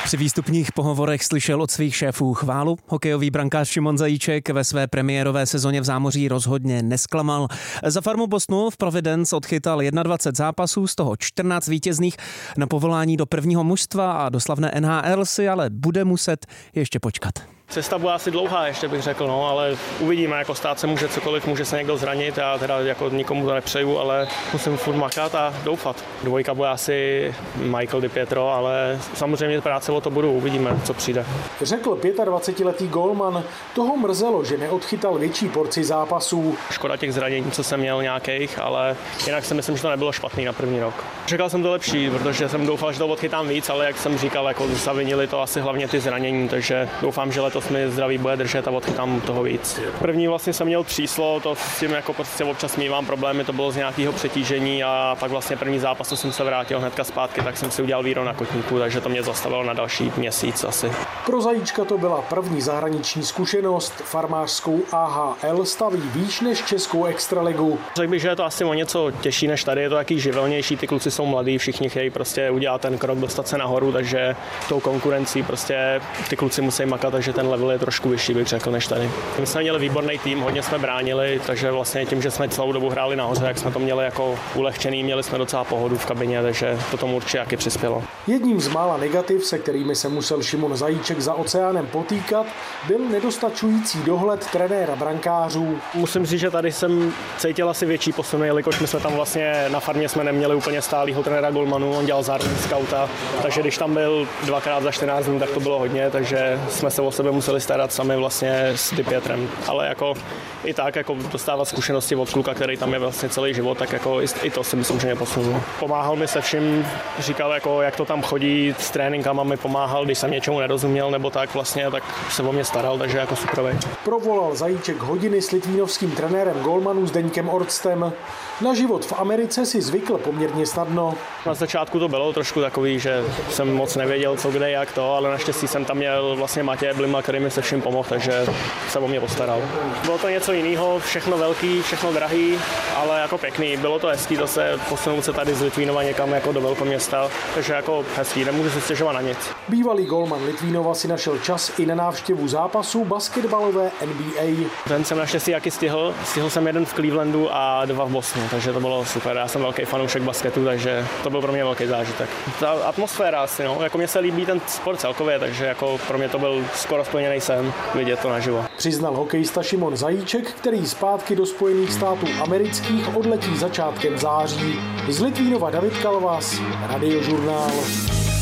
Při výstupních pohovorech slyšel od svých šéfů chválu. Hokejový brankář Šimon Zajíček ve své premiérové sezóně v zámoří rozhodně nesklamal. Za farmu Bostonu v Providence odchytal 21 zápasů, z toho 14 vítězných. Na povolání do prvního mužstva a do slavné NHL si ale bude muset ještě počkat. Cesta bude asi dlouhá, ještě bych řekl, ale uvidíme, jako stát se může cokoliv, může se někdo zranit, já teda jako nikomu to nepřeju, ale musím furt makat a doufat. Dvojka bude asi Michael Di Pietro, ale samozřejmě práce o to budu, uvidíme, co přijde. Řekl 25letý gólman, toho mrzelo, že neodchytal větší porci zápasů. Škoda těch zranění, co jsem měl nějakých, ale jinak si myslím, že to nebylo špatný na první rok. Čekal jsem to lepší, protože jsem doufal, že to odchytám víc, ale jak jsem říkal, jako zavinili to asi hlavně ty zranění, takže doufám, že letos mi zdraví bude držet a odchytám toho víc. První vlastně jsem měl tříslo, to s tím jako prostě občas mívám problémy, to bylo z nějakého přetížení a pak vlastně první zápas, co jsem se vrátil hnedka zpátky, tak jsem si udělal víro na kotníku, takže to mě zastavilo na další měsíc asi. Pro Zajíčka to byla první zahraniční zkušenost, farmářskou AHL staví výš než českou extraligu. Řekl bych, že je to asi o něco těžší než tady, je to taky živelnější, ty kluci jsou mladí, všichni chtějí prostě udělat ten krok, dostat se nahoru, takže tou konkurencí prostě ty kluci musí makat, takže ten level je trošku vyšší, bych řekl, než tady. My jsme měli výborný tým, hodně jsme bránili, takže vlastně tím, že jsme celou dobu hráli nahoře, jak jsme to měli jako ulehčený, měli jsme docela pohodu v kabině, takže to tomu určitě taky přispělo. Jedním z mála negativ, se kterými se musel Šimon Zajíček za oceánem potýkat, byl nedostačující dohled trenéra brankářů. Musím říct, že tady jsem cítil asi větší posun, jelikož my jsme tam vlastně na farmě jsme neměli úplně stálýho trenéra golmanů, on dělal zároveň skauta, takže když tam byl 2x za 14 dní, tak to bylo hodně, takže jsme se o sebe museli starat sami vlastně s Di Pietrem, ale jako i tak jako dostávat zkušenosti od kluka, který tam je vlastně celý život, tak jako i to si myslím, že mě posunul. Pomáhal mi se vším, říkal jako jak to tam chodí, s tréninkama mi pomáhal, když jsem něčemu nerozuměl nebo tak vlastně, tak se o mě staral, takže jako superovej. Provolal Zajíček hodiny s litvínovským trenérem golmanů Zdeňkem Orstem. Na život v Americe si zvykl poměrně snadno. Na začátku to bylo trošku takový, že jsem moc nevěděl, co kde, jak to, ale naštěstí jsem tam měl vlastně Matěje Blima, který mi se vším pomohl, takže se o mě postaral. Bylo to něco jiného, všechno velký, všechno drahý, ale jako pěkný. Bylo to hezký zase posunout se tady z Litvínova někam jako do velkoměsta, takže jako hezký, nemůžu se stěžovat na nic. Bývalý golman Litvínova si našel čas i na návštěvu zápasů basketbalové NBA. Ten jsem naštěstí taky stihl jsem jeden v Clevelandu a 2 v Bostonu, takže to bylo super. Já jsem velký fanoušek basketu, takže to byl pro mě velký zážitek. Ta atmosféra asi, jako mně se líbí ten sport celkově, takže jako pro mě to byl skoro splněný sen vidět to naživo. Přiznal hokejista Šimon Zajíček, který zpátky do Spojených států amerických odletí začátkem září. Z Litvínova David Kalvas, Radiožurnál.